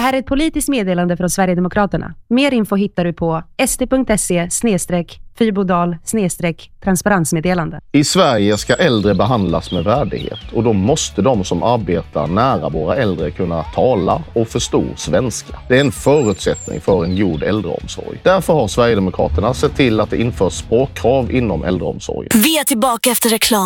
här är ett politiskt meddelande från Sverigedemokraterna. Mer info hittar du på st.se/Fyrbodal/transparensmeddelande. I Sverige ska äldre behandlas med värdighet och då måste de som arbetar nära våra äldre kunna tala och förstå svenska. Det är en förutsättning för en god äldreomsorg. Därför har Sverigedemokraterna sett till att det införs språkkrav inom äldreomsorgen. Vi är tillbaka efter reklam.